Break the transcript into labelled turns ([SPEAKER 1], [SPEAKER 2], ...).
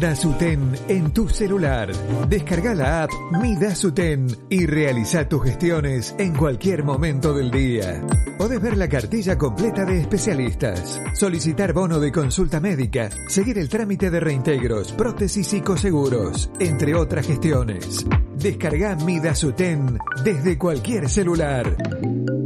[SPEAKER 1] Dasuten en tu celular. Descarga la app Mi Dasuten y realiza tus gestiones en cualquier momento del día. Podés ver la cartilla completa de especialistas, solicitar bono de consulta médica, seguir el trámite de reintegros, prótesis y coseguros, entre otras gestiones. Descarga Mi Dasuten desde cualquier celular.